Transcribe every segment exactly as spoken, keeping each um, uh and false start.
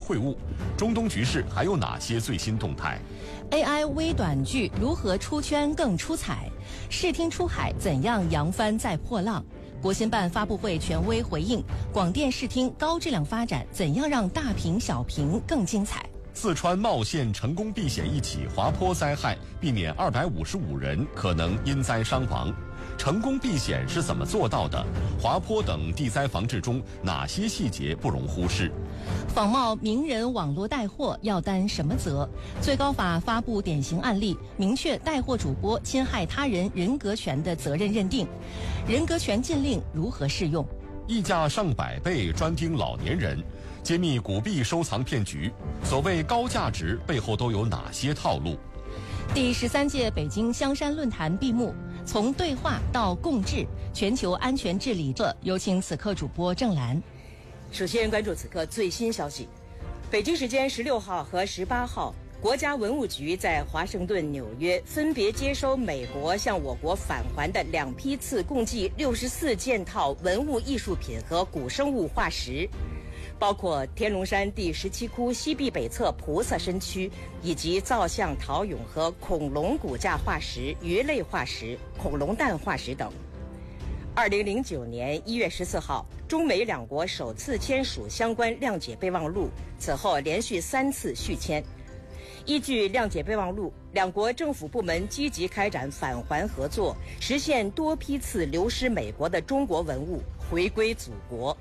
会晤。中东局势还有哪些最新动态 ？A I 微短剧如何出圈更出彩？视听出海怎样扬帆再破浪？国新办发布会权威回应：广电视听高质量发展，怎样让大屏小屏更精彩？ 四川茂县成功避险一起滑坡灾害，避免二百五十五人可能因灾伤亡。成功避险是怎么做到的？滑坡等地灾防治中哪些细节不容忽视？ 仿冒名人网络带货要担什么责？最高法发布典型案例，明确带货主播侵害他人人格权的责任认定。人格权禁令如何适用？ 溢价上百倍专盯老年人，揭秘古币收藏骗局。所谓高价值背后都有哪些套路？ 第十三届北京香山论坛闭幕，从对话到共治，全球安全治理者。有请此刻主播郑兰。 首先关注此刻最新消息，北京时间十六号和十八号，国家文物局在华盛顿、纽约分别接收美国向我国返还的两批次，共计六十四件套文物艺术品和古生物化石，包括天龙山第十七窟西壁北侧菩萨身躯，以及造像陶俑和恐龙骨架化石、鱼类化石、恐龙蛋化石等。二零零九年一月十四号，中美两国首次签署相关谅解备忘录，此后连续三次续签。依据谅解备忘录，两国政府部门积极开展返还合作，实现多批次流失美国的中国文物回归祖国。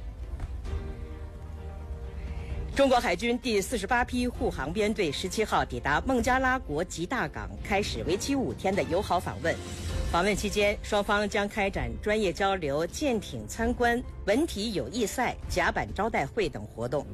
中国海军第四十八批护航编队十七号抵达孟加拉国吉大港，开始为期五天的友好访问。访问期间，双方将开展专业交流、舰艇参观、文体友谊赛、甲板招待会等活动。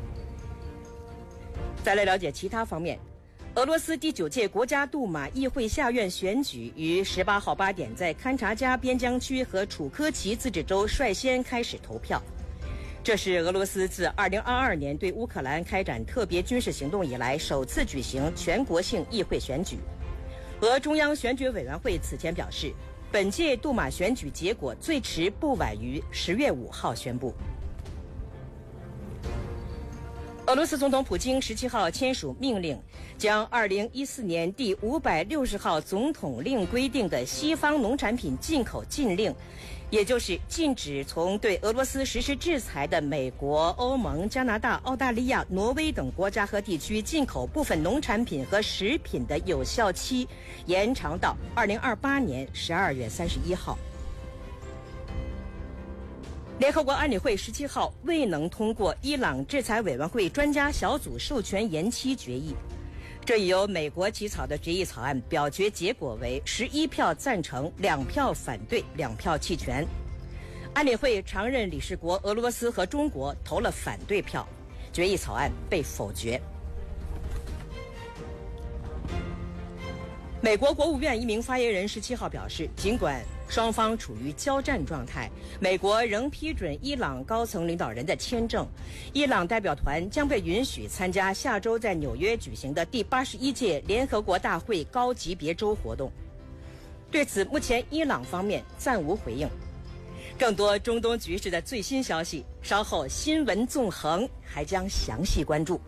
再来了解其他方面，俄罗斯第九届国家杜马议会下院选举于十八号八点在勘察加边疆区和楚科奇自治州率先开始投票。这是俄罗斯自二零二二年对乌克兰开展特别军事行动以来首次举行全国性议会选举。俄中央选举委员会此前表示，本届杜马选举结果最迟不晚于十月五号宣布。俄罗斯总统普京十七号签署命令，将二零一四年第五百六十号总统令规定的西方农产品进口禁令，也就是禁止从对俄罗斯实施制裁的美国、欧盟、加拿大、澳大利亚、挪威等国家和地区进口部分农产品和食品的有效期延长到二零二八年十二月三十一号。联合国安理会十七号未能通过伊朗制裁委员会专家小组授权延期决议，这已由美国起草的决议草案表决结果为十一票赞成、两票反对、两票弃权。安理会常任理事国俄罗斯和中国投了反对票，决议草案被否决。美国国务院一名发言人十七号表示，尽管双方处于交战状态，美国仍批准伊朗高层领导人的签证，伊朗代表团将被允许参加下周在纽约举行的第八十一届联合国大会高级别周活动。对此，目前伊朗方面暂无回应。更多中东局势的最新消息，稍后新闻纵横还将详细关注。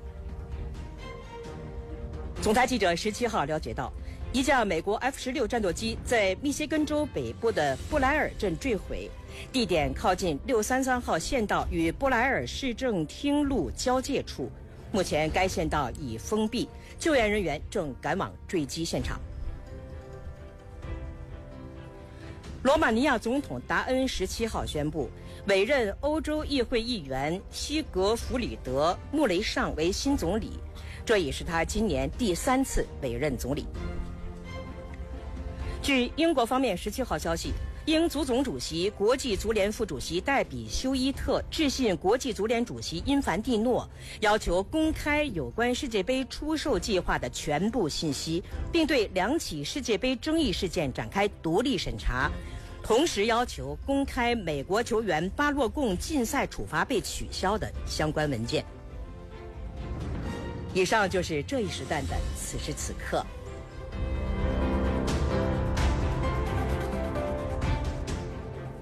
总台记者十七号了解到，一架美国 F 十六战斗机在密歇根州北部的布莱尔镇坠毁，地点靠近六三三号县道与布莱尔市政厅路交界处。目前该县道已封闭，救援人员正赶往坠机现场。罗马尼亚总统达恩十七号宣布，委任欧洲议会议员西格弗里德·穆雷尚为新总理，这已是他今年第三次委任总理。据英国方面十七号消息，英足总主席、国际足联副主席戴比休伊特致信国际足联主席因凡蒂诺，要求公开有关世界杯出售计划的全部信息，并对两起世界杯争议事件展开独立审查，同时要求公开美国球员巴洛贡禁赛处罚被取消的相关文件。以上就是这一时段的此时此刻。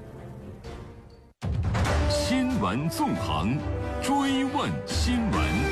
新闻纵横，追问新闻。